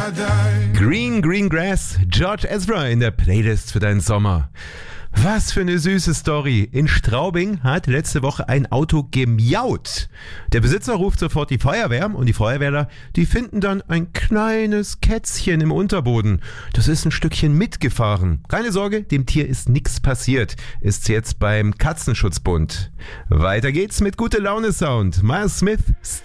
Green Grass, George Ezra in der Playlist für deinen Sommer. Was für eine süße Story. In Straubing hat letzte Woche ein Auto gemiaut. Der Besitzer ruft sofort die Feuerwehr und die Feuerwehrler, die finden dann ein kleines Kätzchen im Unterboden. Das ist ein Stückchen mitgefahren. Keine Sorge, dem Tier ist nichts passiert. Ist jetzt beim Katzenschutzbund. Weiter geht's mit Gute Laune Sound. Miles Smith,